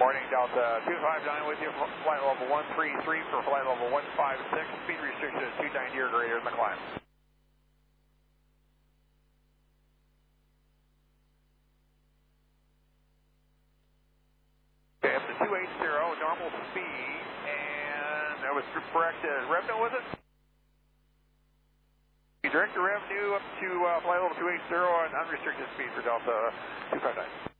morning, Delta 259 with you, flight level 133 for flight level 156, speed restriction is 290 or greater in the climb. Okay, up to 280, normal speed, and that was correct, revenue was it? Direct revenue up to flight level 280 on unrestricted speed for Delta 259.